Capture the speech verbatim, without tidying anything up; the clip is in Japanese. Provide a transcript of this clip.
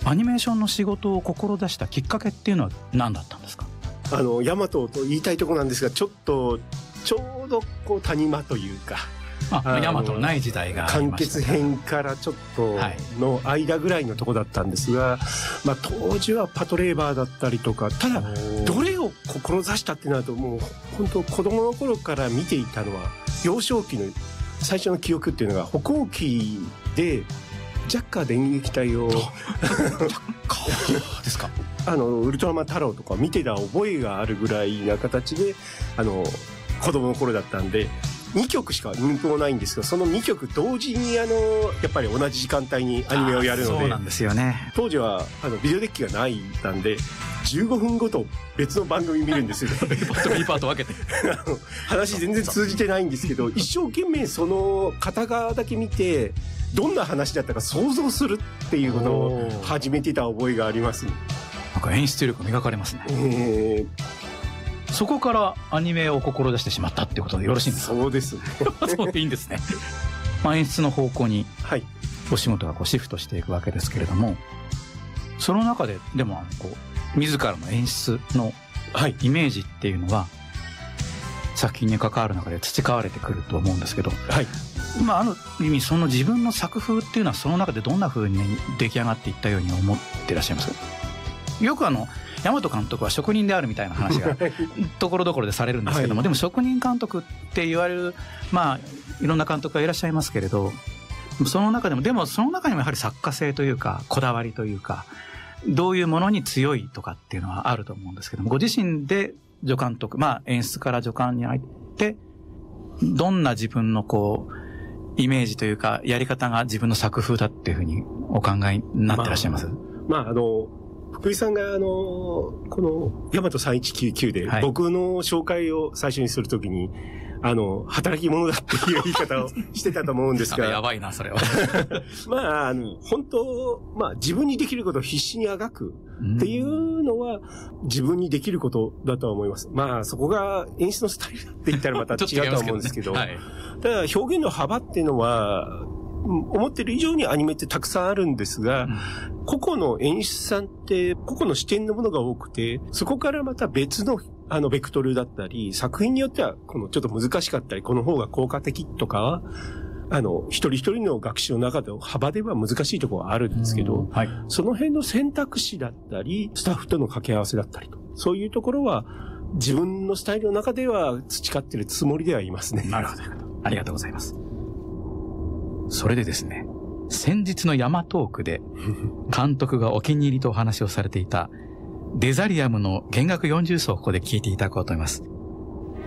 アニメーションの仕事を志したきっかけっていうのは何だったんですか？ あのヤマトと言いたいところなんですが、ちょっとちょうどこう谷間というか、 あ、ヤマトのない時代がありました。 完結編からちょっとの間ぐらいのとこだったんですが、まあ当時はパトレーバーだったりとか、ただどれを志したってなると、もう本当子供の頃から見ていたのは、幼少期の最初の記憶っていうのが歩行器でジャッカー電撃隊をジャッカーですか？あのウルトラマン太郎とか見てた覚えがあるぐらいな形で、あの子供の頃だったんで、にきょくしか印象ないんですけど、そのにきょく同時にあのやっぱり同じ時間帯にアニメをやるので、 そうなんですよね。 当時はあのビデオデッキがないんで、じゅうごふんごと別の番組見るんですよ。 A パート B パート分けて話全然通じてないんですけど、一生懸命その片側だけ見て、どんな話だったか想像するっていうことを始めてた覚えがあります。 なんか演出力磨かれますね。 えー、 そこからアニメを志してしまったっていうことでよろしいんですか？ そうです。 そうでいいんですね。まあ演出の方向にお仕事がこうシフトしていくわけですけれども、その中ででもこう自らの演出のイメージっていうのは作品に関わる中で培われてくると思うんですけど、 はい、 まあある意味その自分の作風っていうのはその中でどんな風に出来上がっていったように思ってらっしゃいますか？よくあの大和監督は職人であるみたいな話がところどころでされるんですけども、はい、でも職人監督って言われるまあいろんな監督がいらっしゃいますけれど、その中でもでもその中にもやはり作家性というかこだわりというか、どういうものに強いとかっていうのはあると思うんですけども、ご自身で助監督、まあ演出から助監に入ってどんな自分のこうイメージというかやり方が自分の作風だっていうふうにお考えになってらっしゃいます？ まあ、まあ、あの福井さんがあのこのヤマトさんいちきゅうきゅうで僕の紹介を最初にするときに、はい、あの働き者だっていう言い方をしてたと思うんですがやばいなそれはまああの本当、まあ自分にできることを必死にあがくっていうのは自分にできることだとは思います。まあそこが演出のスタイルって言ったらまた違うとは思うんですけど、ね、はい、ただ表現の幅っていうのは思ってる以上にアニメってたくさんあるんですが、うん、個々の演出さんって個々の視点のものが多くて、そこからまた別のあのベクトルだったり、作品によってはこのちょっと難しかったり、この方が効果的とかはあの一人一人の学習の中で幅では難しいところはあるんですけど、うん、はい、その辺の選択肢だったりスタッフとの掛け合わせだったりと、そういうところは自分のスタイルの中では培っているつもりではいますね。 なるほど、ありがとうございます。それでですね、先日のヤマトークで監督がお気に入りとお話をされていたデザリアムの弦楽よんじゅう奏をここで聴いていただこうと思います。